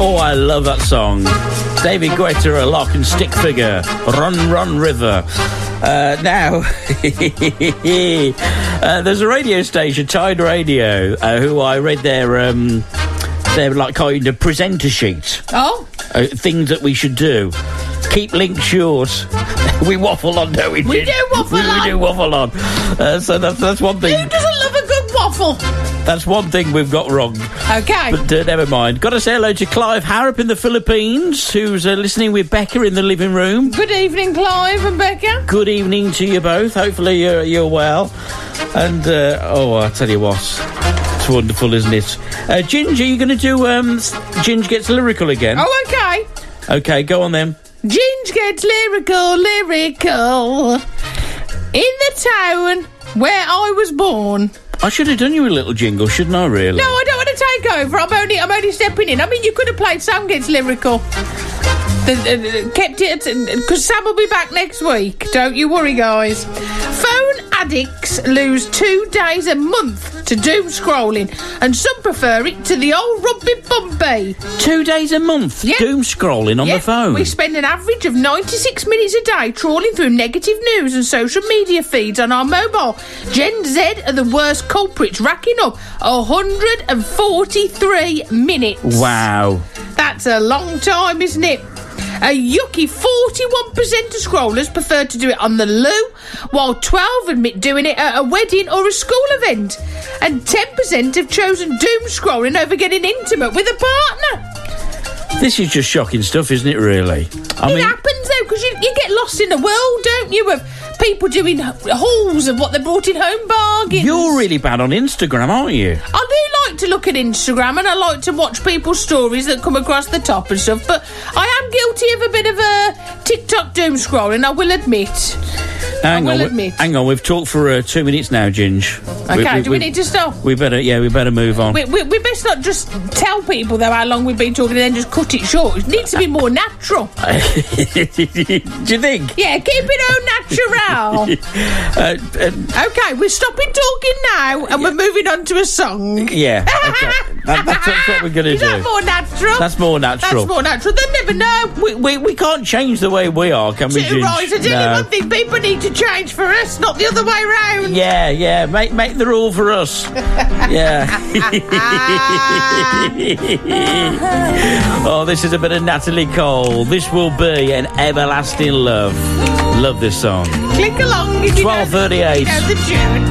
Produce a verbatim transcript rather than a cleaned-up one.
Oh, I love that song. David Guetta, a lock and stick figure. Run, run, river. Uh, now, uh, there's a radio station, Tide Radio, uh, who I read their, um, their like kind of presenter sheet. Oh? Uh, things that we should do. Keep links short. We waffle on, don't we? We do waffle we, on. We do waffle on. Uh, so that's that's one thing. Who doesn't love a good waffle? That's one thing we've got wrong. Okay. But uh, never mind. Got to say hello to Clive Harrop in the Philippines, who's uh, listening with Becca in the living room. Good evening, Clive and Becca. Good evening to you both. Hopefully you're, you're well. And, uh, oh, I tell you what, it's wonderful, isn't it? Uh, Ginge, are you going to do um, Ginge Gets Lyrical again? Oh, okay. Okay, go on then. Ginge gets lyrical, lyrical. In the town where I was born. I should have done you a little jingle, shouldn't I, really? No, I don't want to take over. I'm only, I'm only stepping in. I mean, you could have played Sam Gets Lyrical. The, uh, kept it, because Sam will be back next week. Don't you worry, guys. Phone addicts lose two days a month to doom scrolling, and some prefer it to the old rugby bumpy. Two days a month, Yep. doom scrolling on Yep. the phone. We spend an average of ninety-six minutes a day trawling through negative news and social media feeds on our mobile. Gen Z are the worst culprits, racking up one hundred forty-three minutes. Wow. That's a long time, isn't it? A yucky forty-one percent of scrollers prefer to do it on the loo, while twelve admit doing it at a wedding or a school event. And ten percent have chosen doom scrolling over getting intimate with a partner. This is just shocking stuff, isn't it, really? I It mean, happens, though, because you, you get lost in the world, don't you, of people doing hauls of what they brought in home bargains. you're really bad on Instagram, aren't you? I do like to look at Instagram, and I like to watch people's stories that come across the top and stuff, but I am guilty of a bit of a TikTok doom scrolling, I will admit. Hang I on, will we- admit. hang on. We've talked for uh, two minutes now, Ginge. Okay, do we need to stop? We better, yeah, we better move on. We, we, we best not just tell people, though, how long we've been talking and then just cut it short. It needs to be more natural. Do you think? Yeah, keep it all natural. Uh, uh, Okay, we're stopping talking now and we're moving on to a song. yeah, okay. that, that's, that's what we're going to Is do. that more natural? That's more natural. That's more natural. They never know. we, we we can't change the way we are, can we, Too Ginge? right. I tell you No. one thing, people need to change for us, not the other way round. Yeah, yeah. Make make the rule for us. Yeah. Oh, this is a bit of Natalie Cole. This will be an everlasting love. Love this song. Click along if you know- twelve thirty-eight. you know the tune.